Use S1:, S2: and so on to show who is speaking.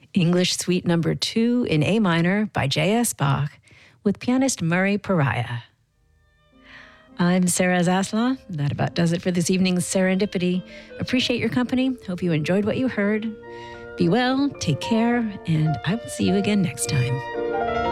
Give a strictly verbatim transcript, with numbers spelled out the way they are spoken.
S1: English Suite Number two in A minor by J S. Bach with pianist Murray Pariah. I'm Sarah Zaslaw. That about does it for this evening's Serendipity. Appreciate your company. Hope you enjoyed what you heard. Be well, take care, and I will see you again next time.